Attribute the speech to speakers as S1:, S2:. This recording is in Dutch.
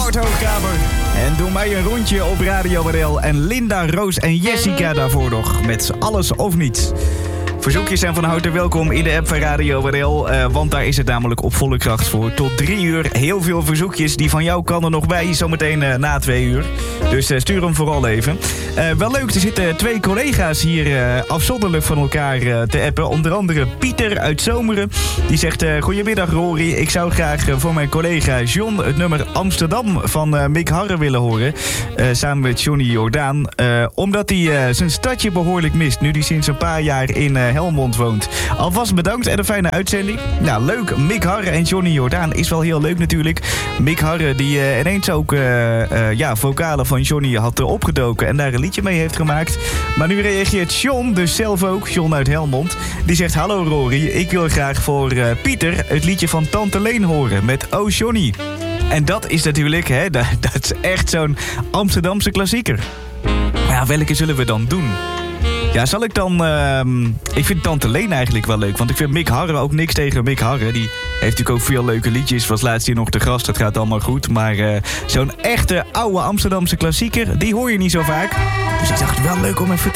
S1: Art Hoogkamer. En doe mij een rondje op Radio WRL. En Linda, Roos en Jessica daarvoor nog. Met Alles of Niets. Verzoekjes zijn van harte welkom in de app van Radio WRL. Want daar is het namelijk op volle kracht voor. Tot 3 uur. Heel veel verzoekjes. Die van jou kan er nog bij. Zometeen na 2 uur. Dus stuur hem vooral even. Wel leuk, er zitten 2 collega's hier afzonderlijk van elkaar te appen. Onder andere Pieter uit Zomeren. Die zegt, goedemiddag Rory. Ik zou graag voor mijn collega John het nummer Amsterdam van Mick Harre willen horen. Samen met Johnny Jordaan. Omdat hij zijn stadje behoorlijk mist. Nu hij sinds een paar jaar in Helmond woont. Alvast bedankt en een fijne uitzending. Nou, leuk. Mick Harre en Johnny Jordaan is wel heel leuk natuurlijk. Mick Harre die ineens ook vocalen van Johnny had opgedoken en daar een liedje mee heeft gemaakt. Maar nu reageert John, dus zelf ook, John uit Helmond. Die zegt, hallo Rory, ik wil graag voor Pieter het liedje van Tante Leen horen met Oh Johnny. En dat is natuurlijk, dat is echt zo'n Amsterdamse klassieker. Ja, welke zullen we dan doen? Ja, zal ik dan... ik vind Tante Leen eigenlijk wel leuk. Want ik vind Mick Harre ook niks tegen Mick Harre. Die heeft natuurlijk ook veel leuke liedjes. Was laatst hier nog te gast. Dat gaat allemaal goed. Maar zo'n echte oude Amsterdamse klassieker, die hoor je niet zo vaak. Dus ik dacht, wel leuk om even